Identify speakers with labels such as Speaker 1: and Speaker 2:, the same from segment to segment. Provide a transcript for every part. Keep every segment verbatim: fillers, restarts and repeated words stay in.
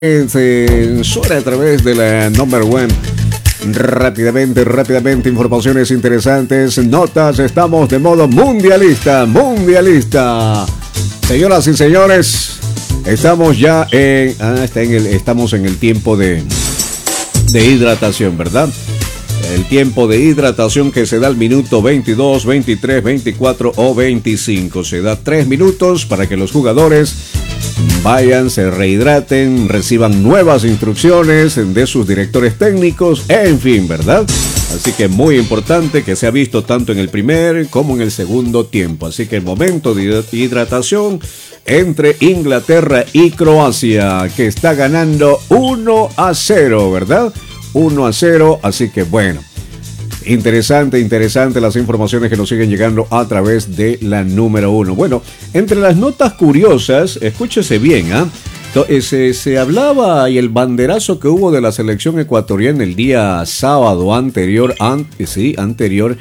Speaker 1: Se suena a través de la number one. Rápidamente, rápidamente, informaciones interesantes, notas, estamos de modo mundialista, mundialista. Señoras y señores, estamos ya en, ah, está en el, estamos en el tiempo de, de hidratación, ¿verdad? El tiempo de hidratación que se da al minuto veintidós, veintitrés, veinticuatro o veinticinco. Se da tres minutos para que los jugadores vayan, se rehidraten, reciban nuevas instrucciones de sus directores técnicos, en fin, ¿verdad? Así que muy importante que se ha visto tanto en el primer como en el segundo tiempo. Así que el momento de hidratación entre Inglaterra y Croacia, que está ganando uno a cero, ¿verdad? uno a cero, así que bueno. Interesante, interesante las informaciones que nos siguen llegando a través de la número uno. Bueno, entre las notas curiosas, escúchese bien, ¿ah? ¿eh? Se, se hablaba y el banderazo que hubo de la selección ecuatoriana el día sábado anterior, an, sí, anterior,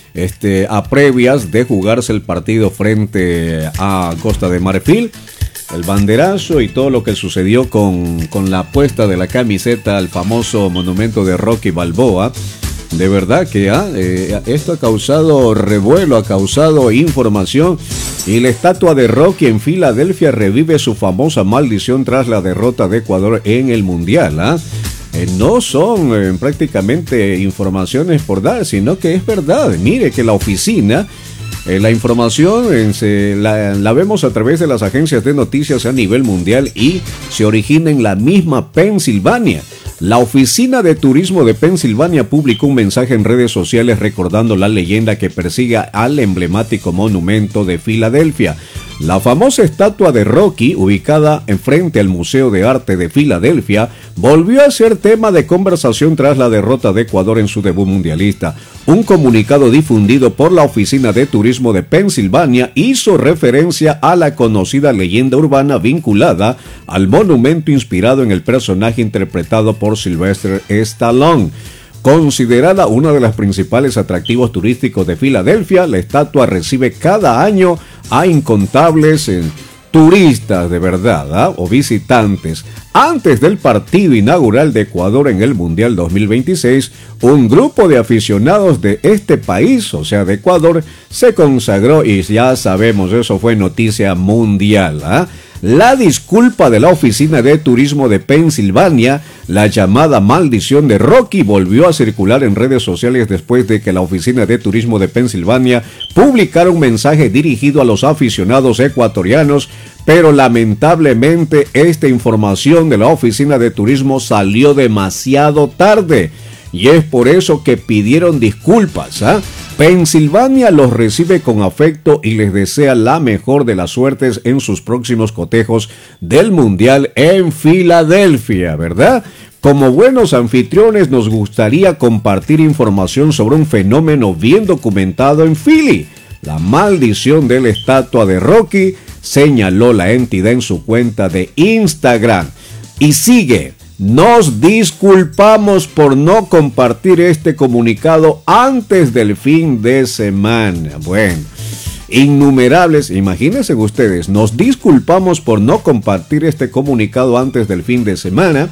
Speaker 1: este, a previas de jugarse el partido frente a Costa de Marfil. El banderazo y todo lo que sucedió con, con la puesta de la camiseta al famoso monumento de Rocky Balboa. De verdad que ah, eh, esto ha causado revuelo, ha causado información, y la estatua de Rocky en Filadelfia revive su famosa maldición tras la derrota de Ecuador en el Mundial. ¿ah? Eh, no son eh, prácticamente informaciones por dar, sino que es verdad. Mire que la oficina, eh, la información eh, se, la, la vemos a través de las agencias de noticias a nivel mundial y se origina en la misma Pensilvania. La Oficina de Turismo de Pensilvania publicó un mensaje en redes sociales recordando la leyenda que persigue al emblemático monumento de Filadelfia. La famosa estatua de Rocky, ubicada enfrente al Museo de Arte de Filadelfia, volvió a ser tema de conversación tras la derrota de Ecuador en su debut mundialista. Un comunicado difundido por la Oficina de Turismo de Pensilvania hizo referencia a la conocida leyenda urbana vinculada al monumento inspirado en el personaje interpretado por Sylvester Stallone. Considerada uno de los principales atractivos turísticos de Filadelfia, la estatua recibe cada año a incontables eh, turistas de verdad ¿eh? o visitantes. Antes del partido inaugural de Ecuador en el Mundial dos mil veintiséis, un grupo de aficionados de este país, o sea de Ecuador, se consagró y ya sabemos, eso fue noticia mundial. ¿eh? La disculpa de la Oficina de Turismo de Pensilvania, la llamada maldición de Rocky, volvió a circular en redes sociales después de que la Oficina de Turismo de Pensilvania publicara un mensaje dirigido a los aficionados ecuatorianos, pero lamentablemente esta información de la Oficina de Turismo salió demasiado tarde. Y es por eso que pidieron disculpas. ¿eh? Pensilvania los recibe con afecto y les desea la mejor de las suertes en sus próximos cotejos del Mundial en Filadelfia, ¿verdad? Como buenos anfitriones nos gustaría compartir información sobre un fenómeno bien documentado en Philly. La maldición de la estatua de Rocky, señaló la entidad en su cuenta de Instagram. Y sigue. Nos disculpamos por no compartir este comunicado antes del fin de semana. Bueno, innumerables, imagínense ustedes, nos disculpamos por no compartir este comunicado antes del fin de semana.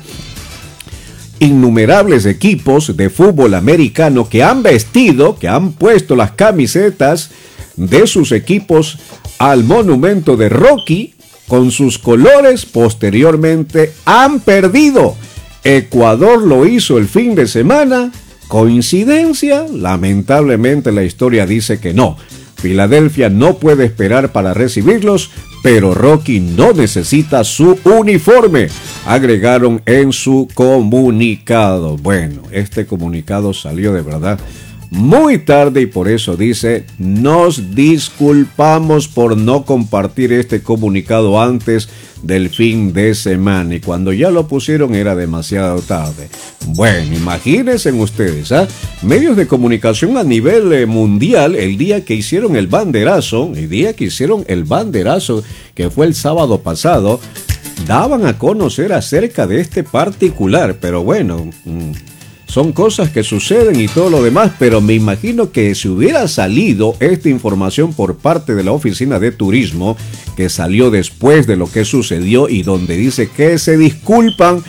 Speaker 1: Innumerables equipos de fútbol americano que han vestido, que han puesto las camisetas de sus equipos al monumento de Rocky, con sus colores, posteriormente han perdido. Ecuador lo hizo el fin de semana. ¿Coincidencia? Lamentablemente la historia dice que no. Filadelfia no puede esperar para recibirlos, pero Rocky no necesita su uniforme, agregaron en su comunicado. Bueno, este comunicado salió de verdad muy tarde y por eso dice: nos disculpamos por no compartir este comunicado antes del fin de semana, y cuando ya lo pusieron era demasiado tarde. Bueno, imagínense ustedes, ¿eh? medios de comunicación a nivel eh, mundial, el día que hicieron el banderazo, el día que hicieron el banderazo, que fue el sábado pasado, daban a conocer acerca de este particular, pero bueno, mmm, son cosas que suceden y todo lo demás, pero me imagino que si hubiera salido esta información por parte de la Oficina de Turismo, que salió después de lo que sucedió y donde dice que se disculpan